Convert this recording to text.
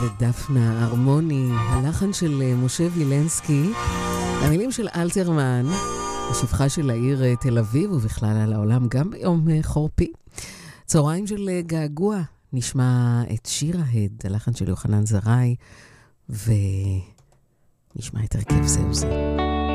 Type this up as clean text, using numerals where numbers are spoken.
ודפנה ארמוני, הלחן של משה וילנסקי, המילים של אלתרמן, השפחה של העיר תל אביב ובכלל על העולם גם ביום חורפי. צהריים של געגוע, נשמע את שיר ההד, הלחן של יוחנן זרעי, ונשמע את הרכב זהו זה.